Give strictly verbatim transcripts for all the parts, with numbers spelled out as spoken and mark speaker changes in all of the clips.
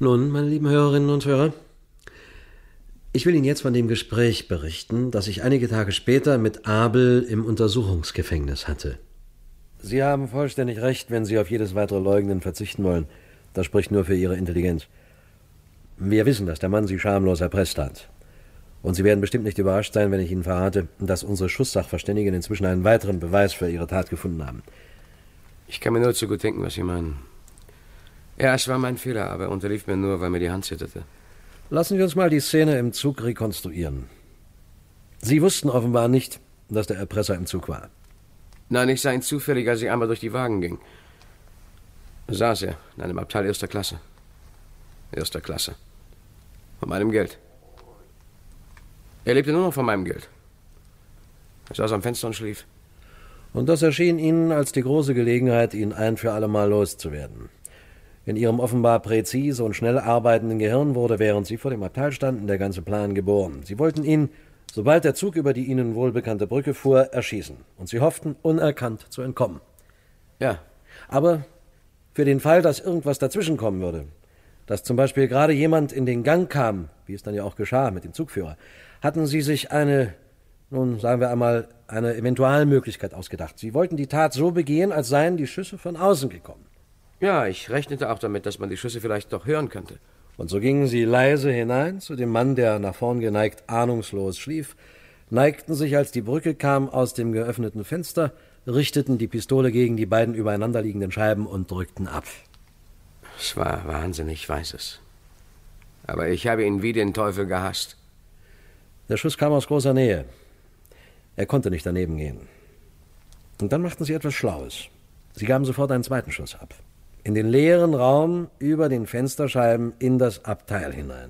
Speaker 1: Nun, meine lieben Hörerinnen und Hörer, ich will Ihnen jetzt von dem Gespräch berichten, das ich einige Tage später mit Abel im Untersuchungsgefängnis hatte. Sie haben vollständig recht, wenn Sie auf jedes weitere Leugnen verzichten wollen. Das spricht nur für Ihre Intelligenz. Wir wissen, dass der Mann Sie schamlos erpresst hat. Und Sie werden bestimmt nicht überrascht sein, wenn ich Ihnen verrate, dass unsere Schusssachverständigen inzwischen einen weiteren Beweis für Ihre Tat gefunden haben.
Speaker 2: Ich kann mir nur zu gut denken, was Sie meinen. Ja, es war mein Fehler, aber er unterlief mir nur, weil mir die Hand zitterte.
Speaker 1: Lassen Sie uns mal die Szene im Zug rekonstruieren. Sie wussten offenbar nicht, dass der Erpresser im Zug war.
Speaker 2: Nein, ich sah ihn zufällig, als ich einmal durch die Wagen ging. Da saß er in einem Abteil erster Klasse. Erster Klasse. Von meinem Geld. Er lebte nur noch von meinem Geld. Er saß am Fenster und schlief.
Speaker 1: Und das erschien Ihnen als die große Gelegenheit, ihn ein für alle Mal loszuwerden. In Ihrem offenbar präzise und schnell arbeitenden Gehirn wurde, während Sie vor dem Abteil standen, der ganze Plan geboren. Sie wollten ihn, sobald der Zug über die Ihnen wohlbekannte Brücke fuhr, erschießen. Und Sie hofften, unerkannt zu entkommen.
Speaker 2: Ja.
Speaker 1: Aber für den Fall, dass irgendwas dazwischenkommen würde, dass zum Beispiel gerade jemand in den Gang kam, wie es dann ja auch geschah mit dem Zugführer, hatten Sie sich eine, nun sagen wir einmal, eine Eventualmöglichkeit ausgedacht. Sie wollten die Tat so begehen, als seien die Schüsse von außen gekommen.
Speaker 2: Ja, ich rechnete auch damit, dass man die Schüsse vielleicht doch hören könnte.
Speaker 1: Und so gingen Sie leise hinein zu dem Mann, der nach vorn geneigt ahnungslos schlief, neigten sich, als die Brücke kam, aus dem geöffneten Fenster, richteten die Pistole gegen die beiden übereinanderliegenden Scheiben und drückten ab.
Speaker 2: Es war Wahnsinn, ich weiß es. Aber ich habe ihn wie den Teufel gehasst.
Speaker 1: Der Schuss kam aus großer Nähe. Er konnte nicht daneben gehen. Und dann machten Sie etwas Schlaues. Sie gaben sofort einen zweiten Schuss ab. In den leeren Raum über den Fensterscheiben in das Abteil hinein.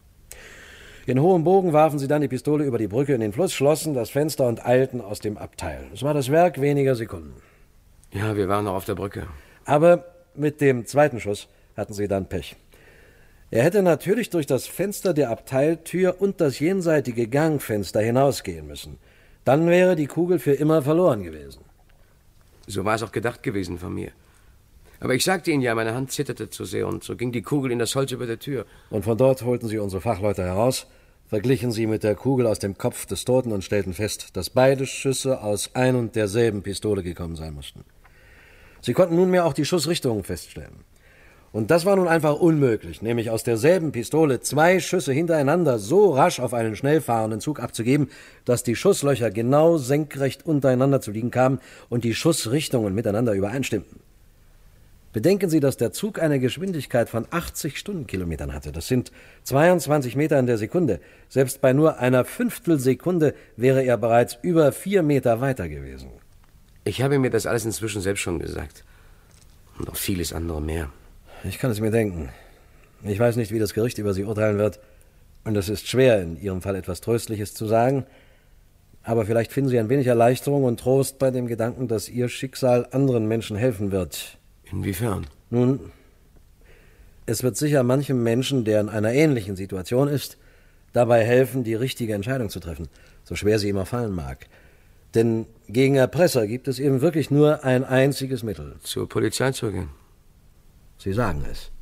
Speaker 1: In hohem Bogen warfen sie dann die Pistole über die Brücke in den Fluss, schlossen das Fenster und eilten aus dem Abteil. Es war das Werk weniger Sekunden.
Speaker 2: Ja, wir waren noch auf der Brücke.
Speaker 1: Aber mit dem zweiten Schuss hatten sie dann Pech. Er hätte natürlich durch das Fenster der Abteiltür und das jenseitige Gangfenster hinausgehen müssen. Dann wäre die Kugel für immer verloren gewesen.
Speaker 2: So war es auch gedacht gewesen von mir. Aber ich sagte Ihnen ja, meine Hand zitterte zu sehr und so ging die Kugel in das Holz über der Tür.
Speaker 1: Und von dort holten sie unsere Fachleute heraus, verglichen sie mit der Kugel aus dem Kopf des Toten und stellten fest, dass beide Schüsse aus ein und derselben Pistole gekommen sein mussten. Sie konnten nunmehr auch die Schussrichtungen feststellen. Und das war nun einfach unmöglich, nämlich aus derselben Pistole zwei Schüsse hintereinander so rasch auf einen schnell fahrenden Zug abzugeben, dass die Schusslöcher genau senkrecht untereinander zu liegen kamen und die Schussrichtungen miteinander übereinstimmten. Bedenken Sie, dass der Zug eine Geschwindigkeit von achtzig Stundenkilometern hatte. Das sind zweiundzwanzig Meter in der Sekunde. Selbst bei nur einer Fünftelsekunde wäre er bereits über vier Meter weiter gewesen.
Speaker 2: Ich habe mir das alles inzwischen selbst schon gesagt. Und noch vieles andere mehr.
Speaker 1: Ich kann es mir denken. Ich weiß nicht, wie das Gericht über Sie urteilen wird. Und es ist schwer, in Ihrem Fall etwas Tröstliches zu sagen. Aber vielleicht finden Sie ein wenig Erleichterung und Trost bei dem Gedanken, dass Ihr Schicksal anderen Menschen helfen wird.
Speaker 2: Inwiefern?
Speaker 1: Nun, es wird sicher manchem Menschen, der in einer ähnlichen Situation ist, dabei helfen, die richtige Entscheidung zu treffen, so schwer sie ihm auch fallen mag. Denn gegen Erpresser gibt es eben wirklich nur ein einziges Mittel.
Speaker 2: Zur Polizei zu gehen.
Speaker 1: Sie sagen es.